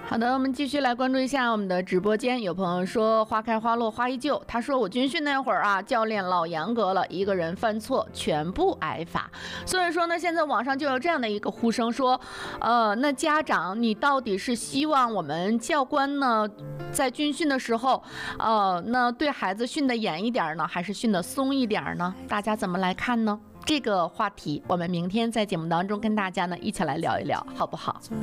好的，我们继续来关注一下我们的直播间。有朋友说花开花落花依旧，他说我军训那会儿啊，教练老严格了，一个人犯错全部挨罚。所以说呢，现在网上就有这样的一个呼声说，那家长你到底是希望我们教官呢在军训的时候，那对孩子训得严一点呢，还是训得松一点呢？大家怎么来看呢？这个话题我们明天在节目当中跟大家呢一起来聊一聊，好不好？